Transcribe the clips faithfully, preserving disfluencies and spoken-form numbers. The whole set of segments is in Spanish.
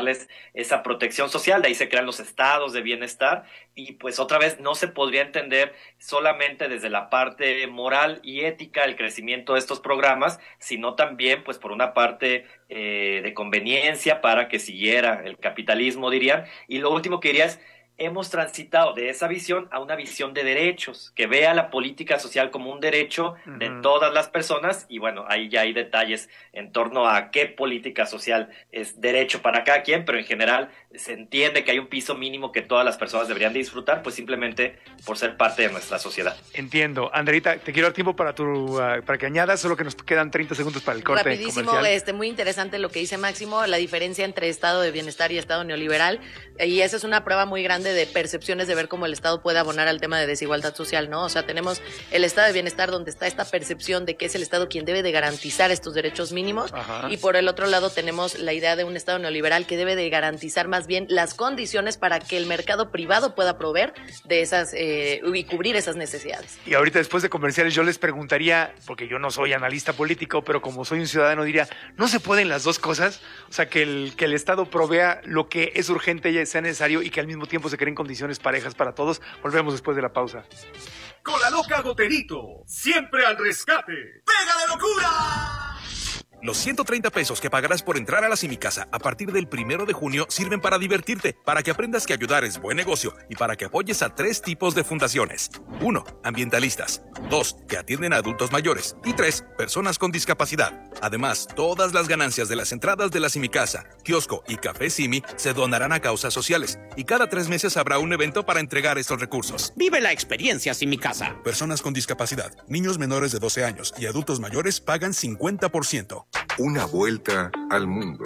darles esa protección social. De ahí se crean los estados de bienestar y pues otra vez no se podría entender solamente desde la parte moral y ética el crecimiento de estos programas, sino también pues por una parte eh, de conveniencia para que siguiera el capitalismo, dirían. Y lo último que diría es, hemos transitado de esa visión a una visión de derechos, que vea la política social como un derecho uh-huh. de todas las personas, y bueno, ahí ya hay detalles en torno a qué política social es derecho para cada quien, pero en general se entiende que hay un piso mínimo que todas las personas deberían de disfrutar, pues simplemente por ser parte de nuestra sociedad. Entiendo. Andreita, te quiero dar tiempo para tu uh, para que añadas, solo que nos quedan treinta segundos para el corte Rapidísimo, comercial. Este, muy interesante lo que dice Máximo, la diferencia entre estado de bienestar y estado neoliberal, y esa es una prueba muy grande de percepciones de ver cómo el Estado puede abonar al tema de desigualdad social, ¿no? O sea, tenemos el estado de bienestar donde está esta percepción de que es el Estado quien debe de garantizar estos derechos mínimos. Ajá. Y por el otro lado tenemos la idea de un Estado neoliberal que debe de garantizar más bien las condiciones para que el mercado privado pueda proveer de esas eh, y cubrir esas necesidades. Y ahorita después de comerciales yo les preguntaría, porque yo no soy analista político, pero como soy un ciudadano diría, ¿no se pueden las dos cosas? O sea, que el, que el Estado provea lo que es urgente y sea necesario y que al mismo tiempo se creen condiciones parejas para todos. Volvemos después de la pausa. Con la loca Goterito, siempre al rescate. ¡Pega de locura! Los ciento treinta pesos que pagarás por entrar a la Simicasa a partir del primero de junio sirven para divertirte, para que aprendas que ayudar es buen negocio y para que apoyes a tres tipos de fundaciones. Uno, ambientalistas. Dos, que atienden a adultos mayores. Y tres, personas con discapacidad. Además, todas las ganancias de las entradas de la Simicasa, kiosco y café Simi se donarán a causas sociales. Y cada tres meses habrá un evento para entregar estos recursos. Vive la experiencia Simicasa. Personas con discapacidad, niños menores de doce años y adultos mayores pagan cincuenta por ciento. Una vuelta al mundo.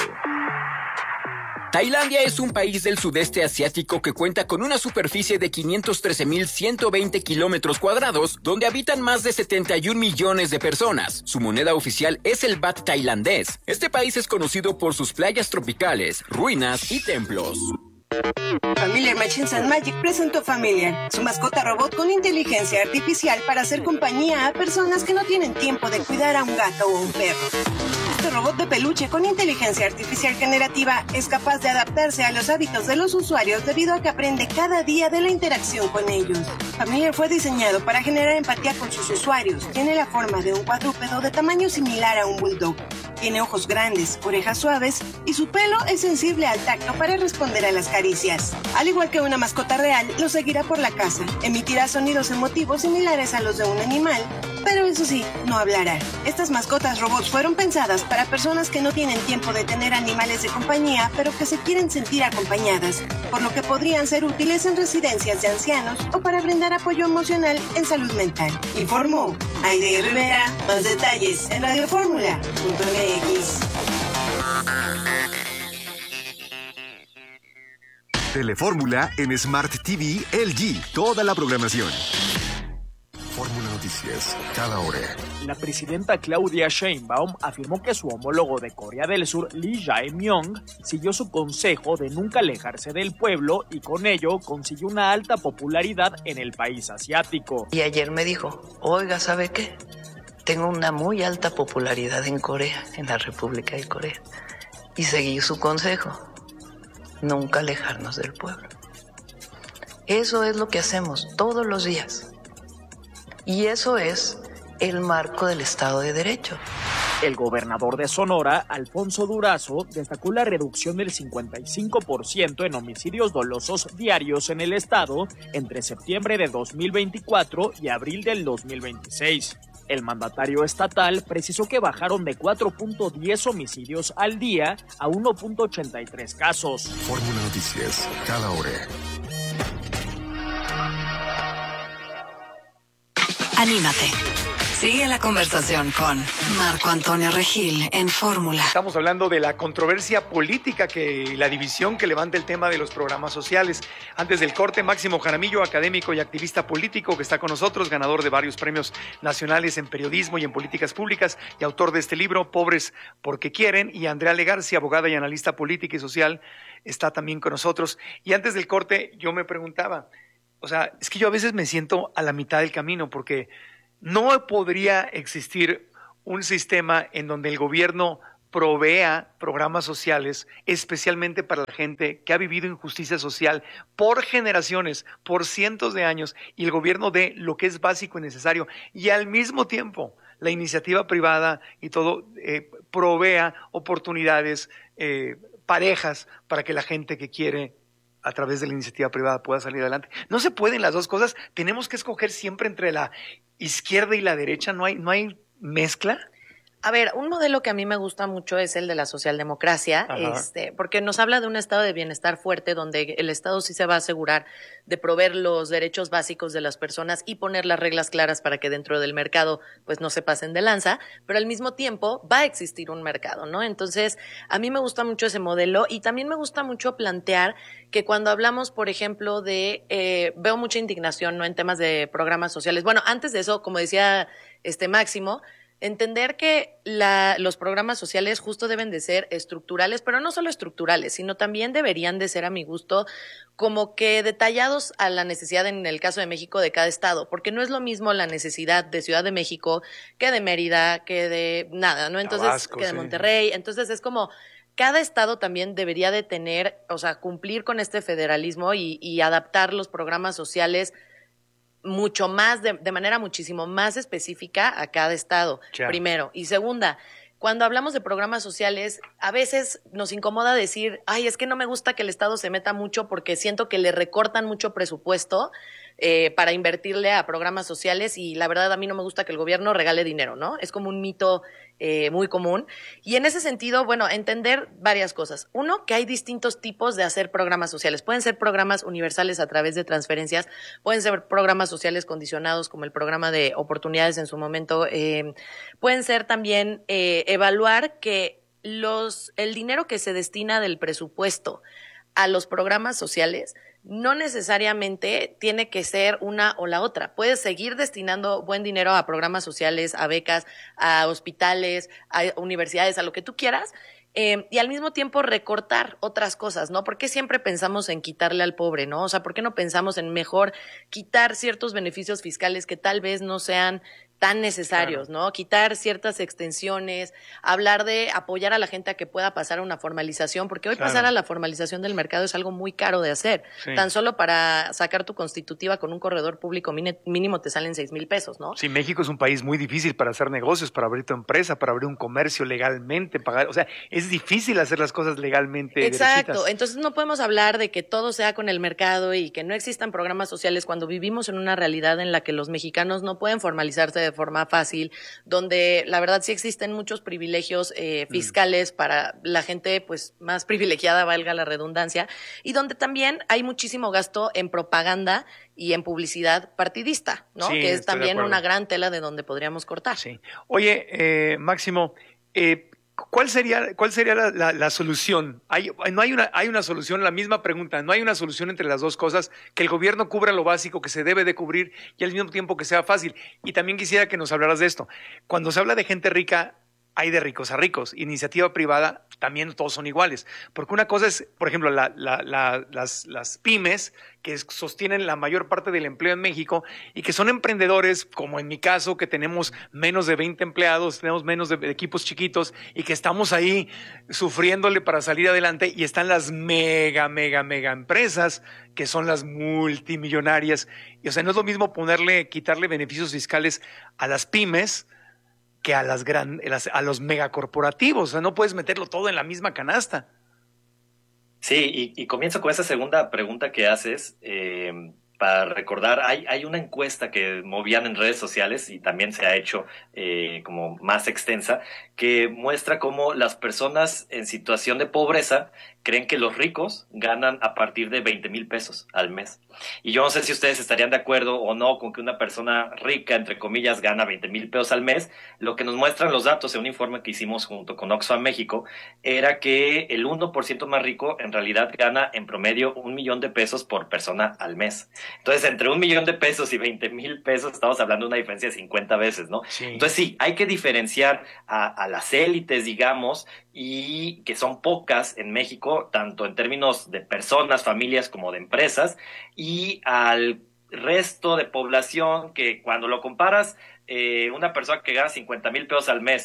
Tailandia es un país del sudeste asiático que cuenta con una superficie de quinientos trece mil ciento veinte kilómetros cuadrados, donde habitan más de setenta y un millones de personas. Su moneda oficial es el baht tailandés. Este país es conocido por sus playas tropicales, ruinas y templos. Familiar Machines and Magic presentó Familiar, su mascota robot con inteligencia artificial para hacer compañía a personas que no tienen tiempo de cuidar a un gato o un perro. Este robot de peluche con inteligencia artificial generativa es capaz de adaptarse a los hábitos de los usuarios debido a que aprende cada día de la interacción con ellos. Familiar fue diseñado para generar empatía con sus usuarios. Tiene la forma de un cuadrúpedo de tamaño similar a un bulldog. Tiene ojos grandes, orejas suaves y su pelo es sensible al tacto para responder a las caricias. Al igual que una mascota real, lo seguirá por la casa. Emitirá sonidos emotivos similares a los de un animal, pero eso sí, no hablará. Estas mascotas robots fueron pensadas para personas que no tienen tiempo de tener animales de compañía, pero que se quieren sentir acompañadas, por lo que podrían ser útiles en residencias de ancianos o para brindar apoyo emocional en salud mental. Informó Aide Rivera. Más detalles en radioformula punto eme equis. Telefórmula en Smart T V L G. Toda la programación. Fórmula Noticias, cada hora. La presidenta Claudia Sheinbaum afirmó que su homólogo de Corea del Sur, Lee Jae-myung, siguió su consejo de nunca alejarse del pueblo y con ello consiguió una alta popularidad en el país asiático. Y ayer me dijo, oiga, ¿sabe qué? Tengo una muy alta popularidad en Corea, en la República de Corea. Y seguí su consejo, nunca alejarnos del pueblo. Eso es lo que hacemos todos los días. Y eso es el marco del Estado de Derecho. El gobernador de Sonora, Alfonso Durazo, destacó la reducción del cincuenta y cinco por ciento en homicidios dolosos diarios en el estado entre septiembre de dos mil veinticuatro y abril del dos mil veintiséis. El mandatario estatal precisó que bajaron de cuatro punto diez homicidios al día a uno punto ochenta y tres casos. Fórmula Noticias, cada hora. Anímate. Sigue la conversación con Marco Antonio Regil en Fórmula. Estamos hablando de la controversia política que la división que levanta el tema de los programas sociales. Antes del corte, Máximo Jaramillo, académico y activista político que está con nosotros, ganador de varios premios nacionales en periodismo y en políticas públicas y autor de este libro, Pobres porque quieren, y Andrea Legarci, abogada y analista política y social, está también con nosotros. Y antes del corte yo me preguntaba, o sea, es que yo a veces me siento a la mitad del camino porque no podría existir un sistema en donde el gobierno provea programas sociales especialmente para la gente que ha vivido injusticia social por generaciones, por cientos de años, y el gobierno dé lo que es básico y necesario, y al mismo tiempo la iniciativa privada y todo eh, provea oportunidades eh, parejas para que la gente que quiere a través de la iniciativa privada pueda salir adelante. No se pueden las dos cosas, tenemos que escoger siempre entre la izquierda y la derecha, no hay, no hay mezcla. A ver, un modelo que a mí me gusta mucho es el de la socialdemocracia, este, porque nos habla de un estado de bienestar fuerte donde el Estado sí se va a asegurar de proveer los derechos básicos de las personas y poner las reglas claras para que dentro del mercado pues no se pasen de lanza, pero al mismo tiempo va a existir un mercado, ¿no? Entonces, a mí me gusta mucho ese modelo y también me gusta mucho plantear que cuando hablamos, por ejemplo, de, eh, veo mucha indignación, ¿no? En temas de programas sociales. Bueno, antes de eso, como decía este Máximo, entender que la, los programas sociales justo deben de ser estructurales, pero no solo estructurales, sino también deberían de ser, a mi gusto, como que detallados a la necesidad, en el caso de México, de cada estado, porque no es lo mismo la necesidad de Ciudad de México que de Mérida, que de nada, ¿no? Entonces, Tabasco, que de sí. Monterrey. Entonces, es como cada estado también debería de tener, o sea, cumplir con este federalismo y, y adaptar los programas sociales mucho más, de, de manera muchísimo más específica a cada estado, ya. Primero. Y segunda, cuando hablamos de programas sociales, a veces nos incomoda decir, ay, es que no me gusta que el Estado se meta mucho porque siento que le recortan mucho presupuesto eh, para invertirle a programas sociales y la verdad a mí no me gusta que el gobierno regale dinero, ¿no? Es como un mito eh, muy común. Y en ese sentido, bueno, entender varias cosas. Uno, que hay distintos tipos de hacer programas sociales. Pueden ser programas universales a través de transferencias, pueden ser programas sociales condicionados como el programa de oportunidades en su momento, eh, pueden ser también eh, evaluar que los el dinero que se destina del presupuesto a los programas sociales no necesariamente tiene que ser una o la otra. Puedes seguir destinando buen dinero a programas sociales, a becas, a hospitales, a universidades, a lo que tú quieras, eh, y al mismo tiempo recortar otras cosas, ¿no? ¿Por qué siempre pensamos en quitarle al pobre, no? O sea, ¿por qué no pensamos en mejor quitar ciertos beneficios fiscales que tal vez no sean tan necesarios, claro, ¿no? Quitar ciertas extensiones, hablar de apoyar a la gente a que pueda pasar a una formalización, porque hoy claro. pasar a la formalización del mercado es algo muy caro de hacer. Sí. Tan solo para sacar tu constitutiva con un corredor público mínimo te salen seis mil pesos, ¿no? Sí, México es un país muy difícil para hacer negocios, para abrir tu empresa, para abrir un comercio legalmente, pagar, o sea, es difícil hacer las cosas legalmente. Exacto, derechitas. Entonces no podemos hablar de que todo sea con el mercado y que no existan programas sociales cuando vivimos en una realidad en la que los mexicanos no pueden formalizarse de forma fácil, donde la verdad sí existen muchos privilegios eh, fiscales mm. para la gente pues más privilegiada, valga la redundancia, y donde también hay muchísimo gasto en propaganda y en publicidad partidista, ¿no? Sí, que es también una gran tela de donde podríamos cortar. Sí. Oye, eh, Máximo, eh, ¿Cuál sería, cuál sería la, la, la solución? Hay, no hay una, hay una solución, la misma pregunta, no hay una solución entre las dos cosas, que el gobierno cubra lo básico que se debe de cubrir y al mismo tiempo que sea fácil. Y también quisiera que nos hablaras de esto. Cuando se habla de gente rica, hay de ricos a ricos. Iniciativa privada, también todos son iguales. Porque una cosa es, por ejemplo, la, la, la, las, las pymes, que sostienen la mayor parte del empleo en México y que son emprendedores, como en mi caso, que tenemos menos de veinte empleados, tenemos menos de equipos chiquitos y que estamos ahí sufriéndole para salir adelante, y están las mega, mega, mega empresas que son las multimillonarias. Y o sea, no es lo mismo ponerle, quitarle beneficios fiscales a las pymes que a las gran, a los megacorporativos. O sea, no puedes meterlo todo en la misma canasta. Sí, y, y comienzo con esa segunda pregunta que haces, eh, para recordar, hay, hay una encuesta que movían en redes sociales y también se ha hecho eh, como más extensa, que muestra cómo las personas en situación de pobreza creen que los ricos ganan a partir de veinte mil pesos al mes. Y yo no sé si ustedes estarían de acuerdo o no con que una persona rica, entre comillas, gana veinte mil pesos al mes. Lo que nos muestran los datos en un informe que hicimos junto con Oxfam México era que el uno por ciento más rico en realidad gana en promedio un millón de pesos por persona al mes. Entonces, entre un millón de pesos y veinte mil pesos estamos hablando de una diferencia de cincuenta veces, ¿no? Sí. Entonces, sí, hay que diferenciar a, a las élites, digamos, y que son pocas en México, tanto en términos de personas, familias, como de empresas, y al resto de población que cuando lo comparas, eh, una persona que gana cincuenta mil pesos al mes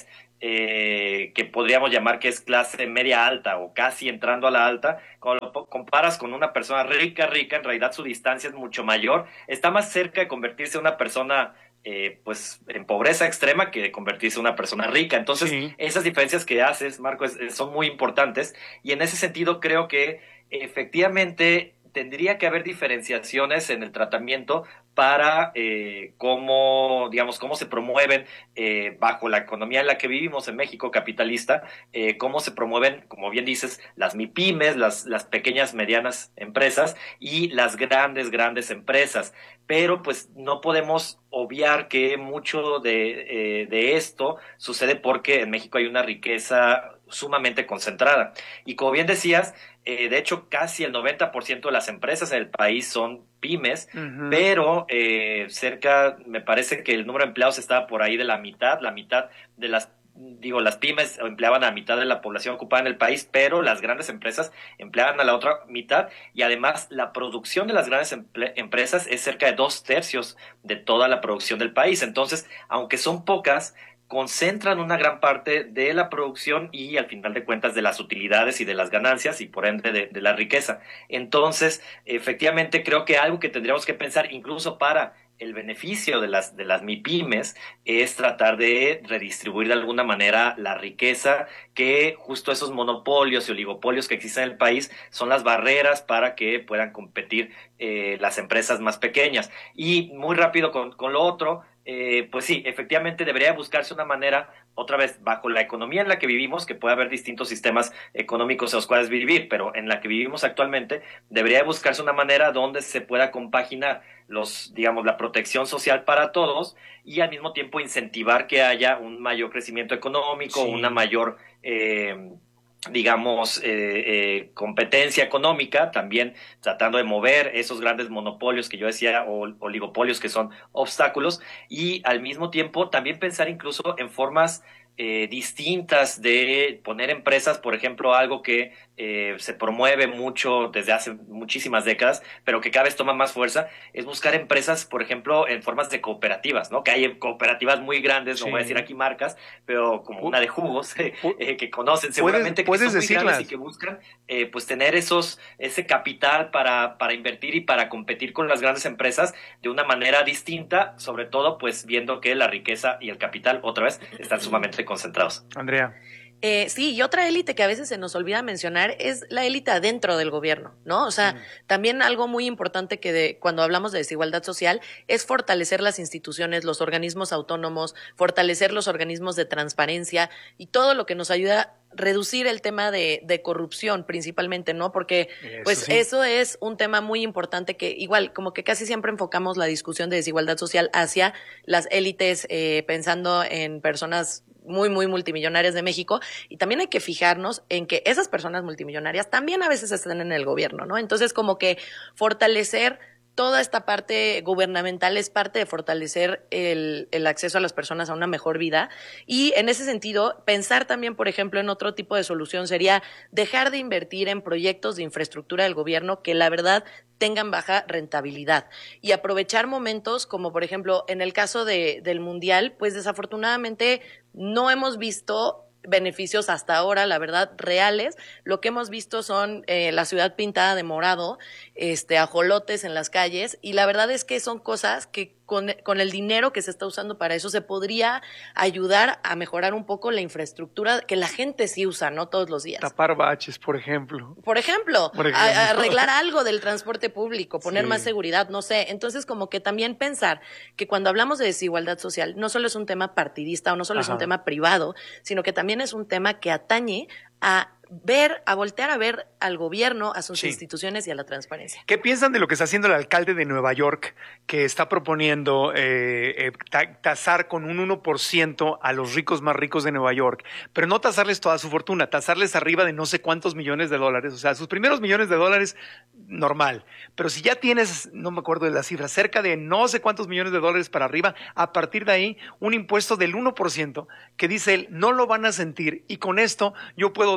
eh, que podríamos llamar que es clase media alta o casi entrando a la alta, cuando lo comparas con una persona rica, rica, en realidad su distancia es mucho mayor, está más cerca de convertirse en una persona eh, pues en pobreza extrema que de convertirse en una persona rica. Entonces, sí. esas diferencias que haces, Marco, es, son muy importantes, y en ese sentido creo que efectivamente tendría que haber diferenciaciones en el tratamiento para eh, cómo, digamos, cómo se promueven eh, bajo la economía en la que vivimos en México capitalista, eh, cómo se promueven, como bien dices, las MIPYMES, las, las pequeñas, medianas empresas y las grandes, grandes empresas. Pero pues no podemos obviar que mucho de, eh, de esto sucede porque en México hay una riqueza sumamente concentrada. Y como bien decías, eh, de hecho casi el noventa por ciento de las empresas en el país son pymes, uh-huh. pero eh, cerca, me parece que el número de empleados estaba por ahí de la mitad, la mitad de las, digo, las pymes empleaban a la mitad de la población ocupada en el país, pero las grandes empresas empleaban a la otra mitad, y además la producción de las grandes emple- empresas es cerca de dos tercios de toda la producción del país. Entonces, aunque son pocas, concentran una gran parte de la producción y al final de cuentas de las utilidades y de las ganancias y por ende de, de la riqueza. Entonces, efectivamente creo que algo que tendríamos que pensar incluso para el beneficio de las, de las MIPYMES es tratar de redistribuir de alguna manera la riqueza, que justo esos monopolios y oligopolios que existen en el país son las barreras para que puedan competir eh, las empresas más pequeñas. Y muy rápido con, con lo otro, Eh, pues sí, efectivamente debería buscarse una manera, otra vez, bajo la economía en la que vivimos, que puede haber distintos sistemas económicos en los cuales vivir, pero en la que vivimos actualmente, debería buscarse una manera donde se pueda compaginar los, digamos, la protección social para todos y al mismo tiempo incentivar que haya un mayor crecimiento económico, sí. una mayor eh, digamos, eh, eh, competencia económica, también tratando de mover esos grandes monopolios que yo decía, o oligopolios que son obstáculos, y al mismo tiempo también pensar incluso en formas eh, distintas de poner empresas, por ejemplo, algo que eh, se promueve mucho desde hace muchísimas décadas, pero que cada vez toma más fuerza, es buscar empresas, por ejemplo, en formas de cooperativas, ¿no? Que hay cooperativas muy grandes, no sí. voy a decir aquí marcas, pero como una de jugos, eh, eh, que conocen seguramente, puedes, que puedes son muy grandes y que buscan eh, pues tener esos ese capital para, para invertir y para competir con las grandes empresas de una manera distinta, sobre todo pues viendo que la riqueza y el capital otra vez están sumamente concentrados. Andrea. Eh, sí, y otra élite que a veces se nos olvida mencionar es la élite adentro del gobierno, ¿no? O sea, mm. también algo muy importante que de, cuando hablamos de desigualdad social es fortalecer las instituciones, los organismos autónomos, fortalecer los organismos de transparencia y todo lo que nos ayuda a reducir el tema de, de corrupción principalmente, ¿no? Porque eso pues sí. eso es un tema muy importante que igual como que casi siempre enfocamos la discusión de desigualdad social hacia las élites eh, pensando en personas muy, muy multimillonarias de México, y también hay que fijarnos en que esas personas multimillonarias también a veces están en el gobierno, ¿no? Entonces, como que fortalecer toda esta parte gubernamental es parte de fortalecer el, el acceso a las personas a una mejor vida, y en ese sentido, pensar también, por ejemplo, en otro tipo de solución sería dejar de invertir en proyectos de infraestructura del gobierno que la verdad tengan baja rentabilidad y aprovechar momentos como, por ejemplo, en el caso de, del Mundial, pues desafortunadamente no hemos visto beneficios hasta ahora, la verdad, reales. Lo que hemos visto son eh, la ciudad pintada de morado, este, ajolotes en las calles, y la verdad es que son cosas que con, con el dinero que se está usando para eso se podría ayudar a mejorar un poco la infraestructura que la gente sí usa, ¿no? Todos los días. Tapar baches, por ejemplo. Por ejemplo, por ejemplo. A, a arreglar algo del transporte público, poner sí. más seguridad, no sé. Entonces, como que también pensar que cuando hablamos de desigualdad social, no solo es un tema partidista o no solo Ajá. es un tema privado, sino que también es un tema que atañe a ver, a voltear a ver al gobierno, a sus sí. instituciones y a la transparencia. ¿Qué piensan de lo que está haciendo el alcalde de Nueva York, que está proponiendo eh, eh, tasar con un uno por ciento a los ricos más ricos de Nueva York, pero no tasarles toda su fortuna, tasarles arriba de no sé cuántos millones de dólares? O sea, sus primeros millones de dólares, normal. Pero si ya tienes, no me acuerdo de la cifra, cerca de no sé cuántos millones de dólares para arriba, a partir de ahí, un impuesto del uno por ciento que dice él, no lo van a sentir, y con esto yo puedo dar mejor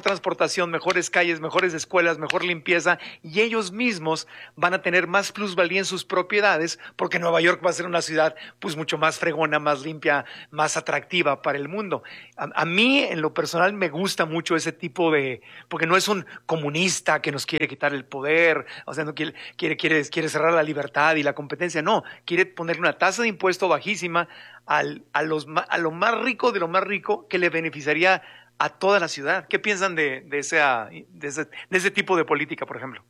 mejor transportación, mejores calles, mejores escuelas, mejor limpieza, y ellos mismos van a tener más plusvalía en sus propiedades, porque Nueva York va a ser una ciudad pues mucho más fregona, más limpia, más atractiva para el mundo. A, a mí, en lo personal, me gusta mucho ese tipo de, porque no es un comunista que nos quiere quitar el poder, o sea, no quiere, quiere, quiere, quiere cerrar la libertad y la competencia, no, quiere ponerle una tasa de impuesto bajísima al, a, los, a lo más rico de lo más rico, que le beneficiaría a toda la ciudad. ¿Qué piensan de, de, esa, de, ese, de ese tipo de política, por ejemplo?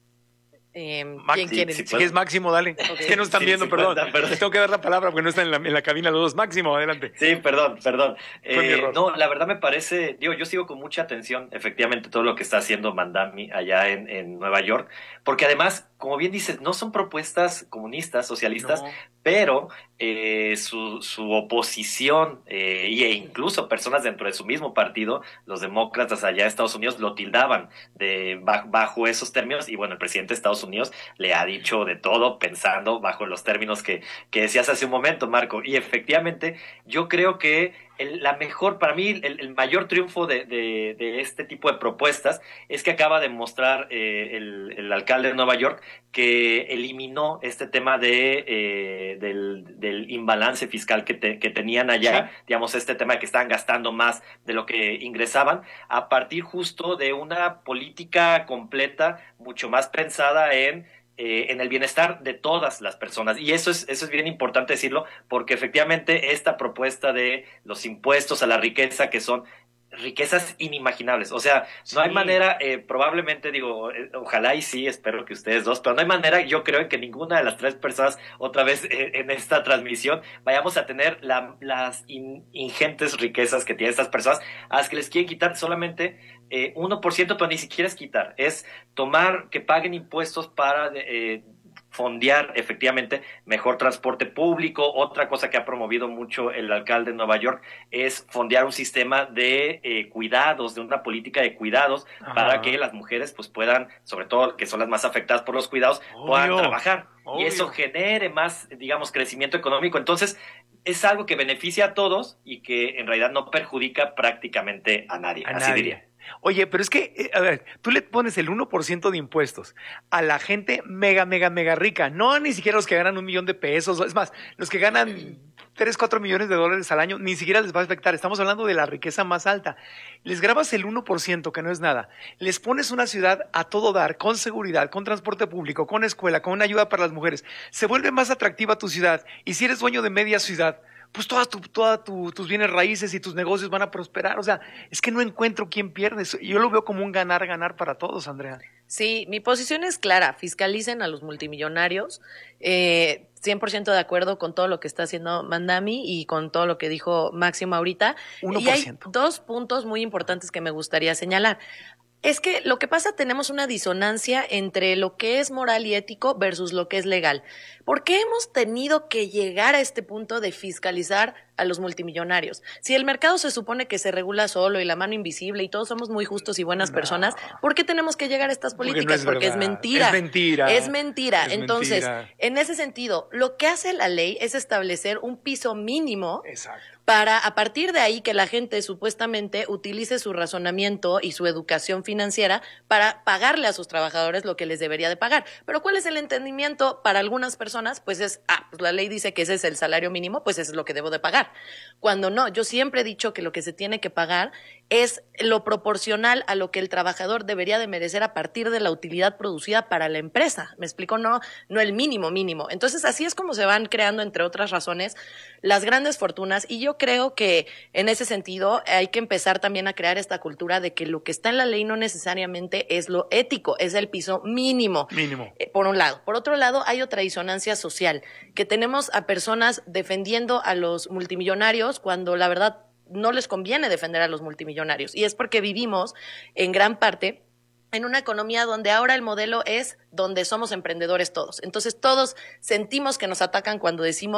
Eh, ¿Quién sí, quiere? Sí, si es Máximo, dale. Okay. Es que no están sí, viendo, sí, perdón. Cuenta, perdón. Les tengo que dar la palabra porque no están en la, en la cabina los dos. Máximo, adelante. Sí, perdón, perdón. Eh, no, la verdad me parece, digo, yo sigo con mucha atención, efectivamente, todo lo que está haciendo Mamdani allá en, en Nueva York, porque además, como bien dices, no son propuestas comunistas, socialistas, no. pero eh, su, su oposición eh, e incluso personas dentro de su mismo partido, los demócratas allá en Estados Unidos, lo tildaban de bajo, bajo esos términos, y bueno, el presidente de Estados Unidos le ha dicho de todo pensando bajo los términos que, que decías hace un momento, Marco, y efectivamente yo creo que el, la mejor, para mí el, el mayor triunfo de, de, de este tipo de propuestas es que acaba de mostrar eh, el, el alcalde de Nueva York que eliminó este tema de eh, del, del imbalance fiscal que, te, que tenían allá, sí. digamos, este tema de que estaban gastando más de lo que ingresaban, a partir justo de una política completa, mucho más pensada en Eh, en el bienestar de todas las personas, y eso es eso es bien importante decirlo, porque efectivamente esta propuesta de los impuestos a la riqueza, que son riquezas inimaginables, o sea, no sí. hay manera, eh, probablemente digo, eh, ojalá y sí, espero que ustedes dos, pero no hay manera, yo creo que ninguna de las tres personas, otra vez eh, en esta transmisión, vayamos a tener la, las in, ingentes riquezas que tienen estas personas, a las que les quieren quitar solamente eh, uno por ciento, pero ni siquiera es quitar, es tomar, que paguen impuestos para eh, fondear efectivamente mejor transporte público. Otra cosa que ha promovido mucho el alcalde de Nueva York es fondear un sistema de eh, cuidados, de una política de cuidados, Ajá. para que las mujeres pues puedan, sobre todo que son las más afectadas por los cuidados, Obvio. puedan trabajar. Obvio. Y eso genere más, digamos, crecimiento económico. Entonces, es algo que beneficia a todos y que en realidad no perjudica prácticamente a nadie, a así nadie. diría. Oye, pero es que, a ver, tú le pones el uno por ciento de impuestos a la gente mega, mega, mega rica, no ni siquiera los que ganan un millón de pesos, es más, los que ganan tres, cuatro millones de dólares al año, ni siquiera les va a afectar, estamos hablando de la riqueza más alta. Les grabas el uno por ciento, que no es nada, les pones una ciudad a todo dar, con seguridad, con transporte público, con escuela, con una ayuda para las mujeres, se vuelve más atractiva tu ciudad, y si eres dueño de media ciudad, pues todas tu, toda tu, tus bienes raíces y tus negocios van a prosperar. O sea, es que no encuentro quién pierde. Yo lo veo como un ganar-ganar para todos, Andrea. Sí, mi posición es clara. Fiscalicen a los multimillonarios. Eh, cien por ciento de acuerdo con todo lo que está haciendo Mamdani y con todo lo que dijo Máximo ahorita. uno por ciento. Y hay dos puntos muy importantes que me gustaría señalar. Es que lo que pasa, tenemos una disonancia entre lo que es moral y ético versus lo que es legal. ¿Por qué hemos tenido que llegar a este punto de fiscalizar a los multimillonarios? Si el mercado se supone que se regula solo y la mano invisible y todos somos muy justos y buenas no. personas, ¿por qué tenemos que llegar a estas políticas? Porque, no es, Porque es mentira. Es mentira. Es mentira. Es Entonces, mentira. En ese sentido, lo que hace la ley es establecer un piso mínimo. Exacto. Para, a partir de ahí, que la gente supuestamente utilice su razonamiento y su educación financiera para pagarle a sus trabajadores lo que les debería de pagar. Pero ¿cuál es el entendimiento para algunas personas? Pues es, ah, pues la ley dice que ese es el salario mínimo, pues eso es lo que debo de pagar. Cuando no, yo siempre he dicho que lo que se tiene que pagar es lo proporcional a lo que el trabajador debería de merecer a partir de la utilidad producida para la empresa. ¿Me explico? No, no el mínimo mínimo. Entonces, así es como se van creando, entre otras razones, las grandes fortunas. Y yo creo que en ese sentido hay que empezar también a crear esta cultura de que lo que está en la ley no necesariamente es lo ético, es el piso mínimo. Mínimo. Eh, por un lado. Por otro lado, hay otra disonancia social, que tenemos a personas defendiendo a los multimillonarios cuando la verdad no les conviene defender a los multimillonarios. Y es porque vivimos en gran parte en una economía donde ahora el modelo es donde somos emprendedores todos. Entonces todos sentimos que nos atacan cuando decimos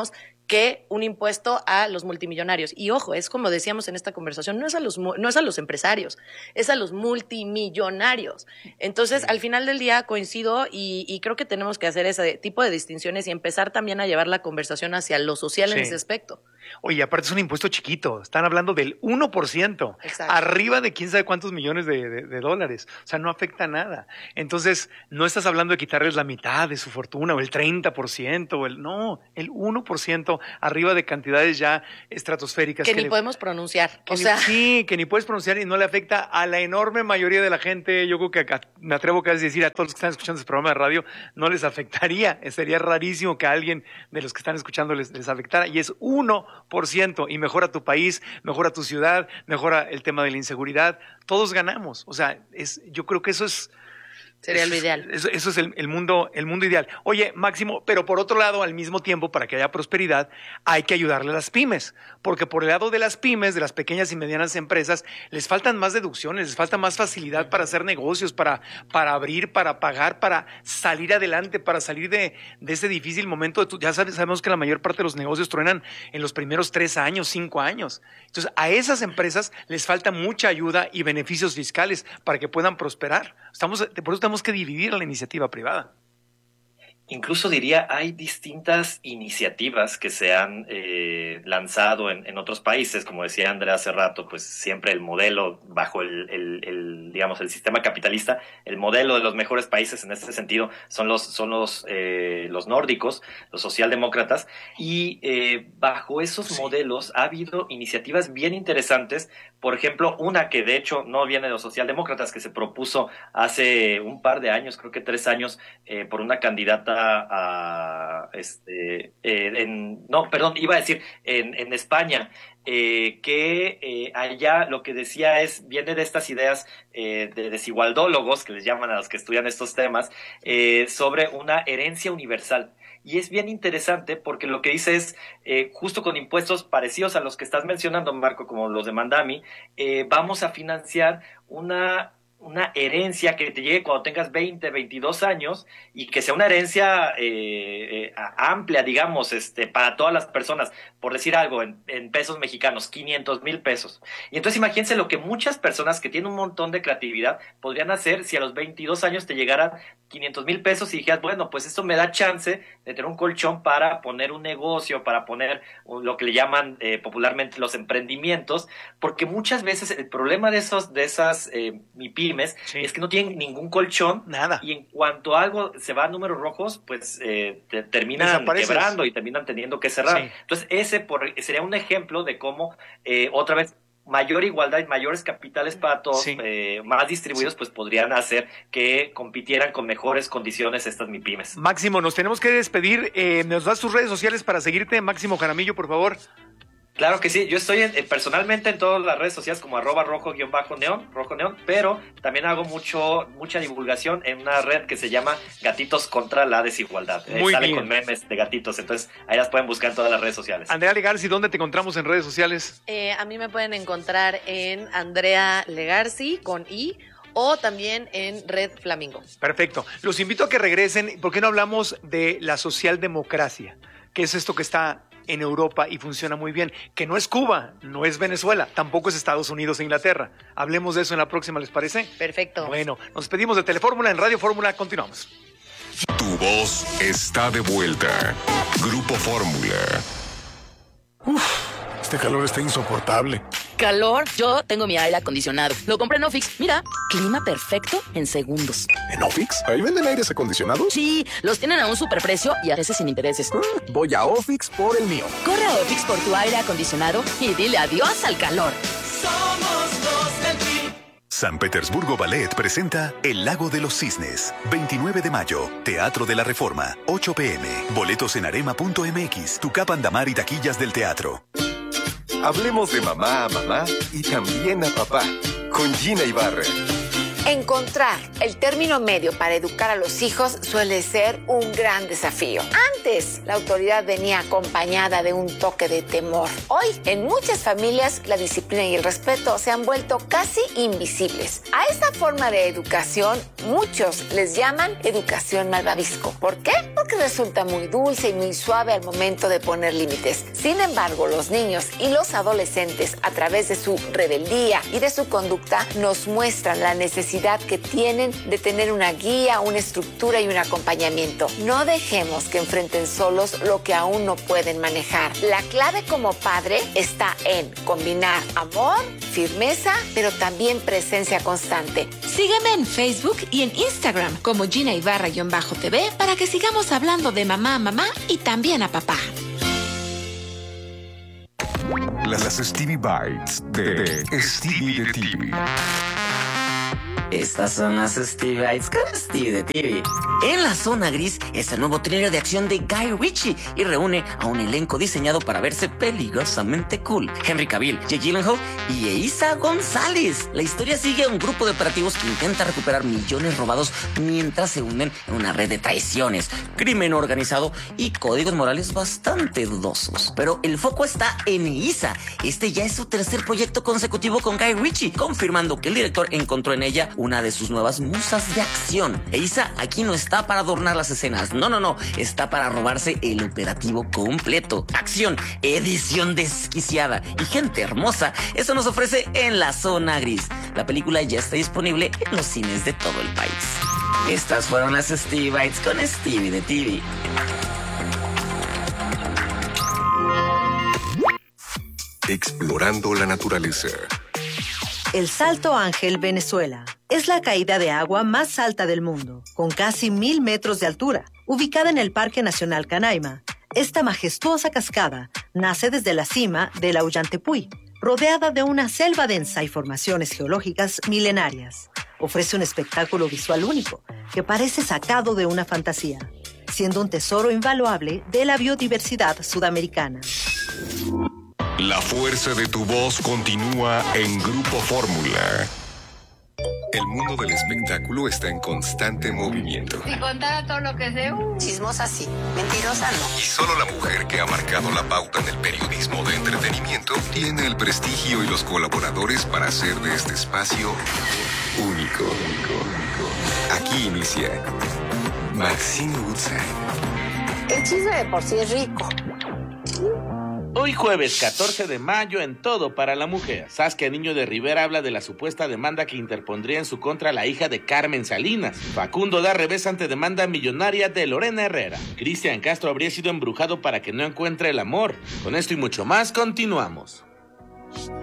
que un impuesto a los multimillonarios. Y ojo, es como decíamos en esta conversación, no es a los, no es a los empresarios, es a los multimillonarios. Entonces, al final del día coincido y, y creo que tenemos que hacer ese tipo de distinciones y empezar también a llevar la conversación hacia lo social sí. en ese aspecto. Oye, aparte es un impuesto chiquito, están hablando del uno por ciento, Exacto. arriba de quién sabe cuántos millones de, de, de dólares, o sea, no afecta nada. Entonces, no estás hablando de quitarles la mitad de su fortuna o el treinta por ciento, o el, no, el uno por ciento arriba de cantidades ya estratosféricas. Que, que ni le, podemos pronunciar, que o ni, sea. Sí, que ni puedes pronunciar y no le afecta a la enorme mayoría de la gente. Yo creo que acá, me atrevo casi a decir a todos los que están escuchando este programa de radio, no les afectaría, sería rarísimo que a alguien de los que están escuchando les, les afectara, y es uno por ciento. Y mejora tu país, mejora tu ciudad, mejora el tema de la inseguridad. Todos ganamos. O sea, es, yo creo que eso es... Sería lo ideal. Eso, eso es el, el mundo, el mundo ideal. Oye, Máximo, pero por otro lado, al mismo tiempo, para que haya prosperidad, hay que ayudarle a las pymes. Porque por el lado de las pymes, de las pequeñas y medianas empresas, les faltan más deducciones, les falta más facilidad para hacer negocios, para, para abrir, para pagar, para salir adelante, para salir de, de ese difícil momento. Ya sabes, sabemos que la mayor parte de los negocios truenan en los primeros tres años, cinco años. Entonces, a esas empresas les falta mucha ayuda y beneficios fiscales para que puedan prosperar. Estamos, por eso estamos que dividir a la iniciativa privada. Incluso diría, hay distintas iniciativas que se han eh, lanzado en, en otros países, como decía Andrea hace rato, pues siempre el modelo bajo el, el, el digamos el sistema capitalista, el modelo de los mejores países en este sentido son los son los eh, los nórdicos, los socialdemócratas, y eh, bajo esos sí. modelos ha habido iniciativas bien interesantes. Por ejemplo, una que de hecho no viene de los socialdemócratas, que se propuso hace un par de años, creo que tres años, eh, por una candidata a, este, eh, en, no, perdón, iba a decir en, en España, eh, que eh, allá lo que decía es, viene de estas ideas eh, de desigualdólogos, que les llaman a los que estudian estos temas, eh, sobre una herencia universal. Y es bien interesante porque lo que dice es, eh, justo con impuestos parecidos a los que estás mencionando, Marco, como los de Mandami, eh, vamos a financiar una... una herencia que te llegue cuando tengas veinte, veintidós años y que sea una herencia eh, eh, amplia, digamos, este, para todas las personas, por decir algo, en, en pesos mexicanos, quinientos mil pesos. Y entonces imagínense lo que muchas personas que tienen un montón de creatividad podrían hacer si a los veintidós años te llegaran quinientos mil pesos y dijeras, bueno, pues esto me da chance de tener un colchón para poner un negocio, para poner lo que le llaman eh, popularmente los emprendimientos, porque muchas veces el problema de esos, de esas eh, MIPYMES Sí. es que no tienen ningún colchón. Nada. Y en cuanto algo se va a números rojos, pues eh, te, terminan quebrando y terminan teniendo que cerrar. Sí. Entonces, ese por, sería un ejemplo de cómo, eh, otra vez, mayor igualdad y mayores capitales para todos, sí. eh, más distribuidos, sí. pues podrían hacer que compitieran con mejores condiciones estas MIPYMES. Máximo, nos tenemos que despedir. Eh, ¿Nos das tus redes sociales para seguirte? Máximo Jaramillo, por favor. Claro que sí, yo estoy en, eh, personalmente en todas las redes sociales como arroba rojo guión bajo neón, rojo neón, pero también hago mucho mucha divulgación en una red que se llama Gatitos contra la Desigualdad. Muy eh, sale bien. con memes de gatitos, entonces ahí las pueden buscar en todas las redes sociales. Andrea Legarci, ¿dónde te encontramos en redes sociales? Eh, a mí me pueden encontrar en Andrea Legarci con I, o también en Red Flamingo. Perfecto. Los invito a que regresen. ¿Por qué no hablamos de la socialdemocracia? ¿Qué es esto que está en Europa y funciona muy bien? Que no es Cuba, no es Venezuela, tampoco es Estados Unidos e Inglaterra. Hablemos de eso en la próxima, ¿les parece? Perfecto. Bueno, nos despedimos de Telefórmula en Radio Fórmula. Continuamos. Tu voz está de vuelta. Grupo Fórmula. Uf, este calor está insoportable. ¿Calor? Yo tengo mi aire acondicionado. Lo compré en Ofix. Mira, clima perfecto en segundos. ¿En Ofix? ¿Ahí venden aires acondicionados? Sí, los tienen a un superprecio y a veces sin intereses. Mm, voy a Ofix por el mío. Corre a Ofix por tu aire acondicionado y dile adiós al calor. Somos los del Team. San Petersburgo Ballet presenta El Lago de los Cisnes. veintinueve de mayo, Teatro de la Reforma, ocho pe eme. Boletos en arema punto eme equis, Tucap Andamar y taquillas del teatro. Hablemos de mamá a mamá y también a papá con Gina Ibarra. Encontrar el término medio para educar a los hijos suele ser un gran desafío. Antes, la autoridad venía acompañada de un toque de temor. Hoy, en muchas familias, la disciplina y el respeto se han vuelto casi invisibles. A esta forma de educación, muchos les llaman educación malvavisco. ¿Por qué? Porque resulta muy dulce y muy suave al momento de poner límites. Sin embargo, los niños y los adolescentes, a través de su rebeldía y de su conducta, nos muestran la necesidad que tienen de tener una guía, una estructura y un acompañamiento. No dejemos que enfrenten solos lo que aún no pueden manejar. La clave como padre está en combinar amor, firmeza, pero también presencia constante. Sígueme en Facebook y en Instagram como Gina Ibarra-T V para que sigamos hablando de mamá a mamá y también a papá. Las Stevie Bites de Stevie de T V. Estas son las Stevie Bites con Stevie de T V. En la zona gris es el nuevo thriller de acción de Guy Ritchie y reúne a un elenco diseñado para verse peligrosamente cool. Henry Cavill, Jake Gyllenhaal y Eiza González. La historia sigue a un grupo de operativos que intenta recuperar millones robados mientras se hunden en una red de traiciones, crimen organizado y códigos morales bastante dudosos. Pero el foco está en Eiza. Este ya es su tercer proyecto consecutivo con Guy Ritchie, confirmando que el director encontró en ella una de sus nuevas musas de acción. Eiza aquí no está para adornar las escenas, no, no, no, está para robarse el operativo completo. Acción, edición desquiciada y gente hermosa, eso nos ofrece En la Zona Gris. La película ya está disponible en los cines de todo el país. Estas fueron las Stevie Bites con Stevie de T V. Explorando la naturaleza. El Salto Ángel, Venezuela, es la caída de agua más alta del mundo, con casi mil metros de altura. Ubicada en el Parque Nacional Canaima, esta majestuosa cascada nace desde la cima del Ollantaytambo, rodeada de una selva densa y formaciones geológicas milenarias. Ofrece un espectáculo visual único, que parece sacado de una fantasía, siendo un tesoro invaluable de la biodiversidad sudamericana. La fuerza de tu voz continúa en Grupo Fórmula. El mundo del espectáculo está en constante movimiento. Si contara todo lo que sé, uh, chismosa sí, mentirosa no. Y solo la mujer que ha marcado la pauta en el periodismo de entretenimiento tiene el prestigio y los colaboradores para hacer de este espacio único. Aquí inicia Maxine Woodside. El chisme de por sí es rico. Hoy jueves catorce de mayo en Todo para la Mujer. Saskia Niño de Rivera habla de la supuesta demanda que interpondría en su contra la hija de Carmen Salinas. Facundo da revés ante demanda millonaria de Lorena Herrera. Cristian Castro habría sido embrujado para que no encuentre el amor. Con esto y mucho más, continuamos.